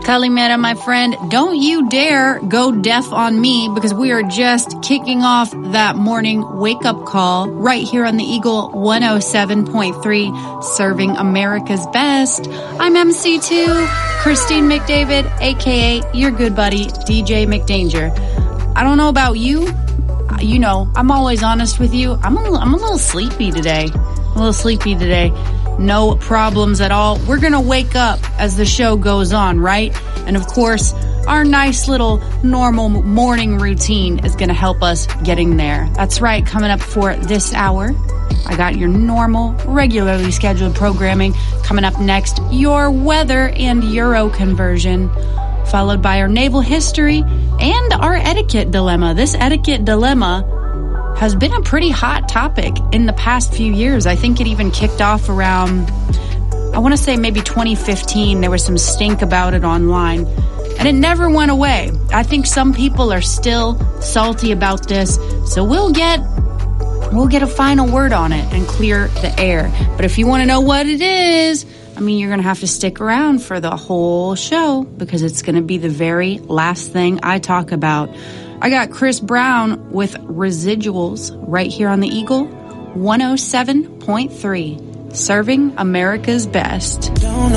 Kalimera, my friend, don't you dare go deaf on me, because we are just kicking off that morning wake-up call right here on the Eagle 107.3, serving America's best. I'm MC2, Christine McDavid, a.k.a. your good buddy, DJ McDanger. I don't know about you. You know, I'm always honest with you. I'm a little sleepy today. No problems at all. We're going to wake up as the show goes on, right? And of course, our nice little normal morning routine is going to help us getting there. That's right. Coming up for this hour, I got your normal, regularly scheduled programming. Coming up next, your weather and Euro conversion, followed by our naval history and our etiquette dilemma. This etiquette dilemma has been a pretty hot topic in the past few years. I think it even kicked off around, I want to say maybe 2015. There was some stink about it online, and it never went away. I think some people are still salty about this, so we'll get a final word on it and clear the air. But if you want to know what it is, I mean, you're going to have to stick around for the whole show, because it's going to be the very last thing I talk about. I got Chris Brown with Residuals right here on the Eagle 107.3, serving America's best.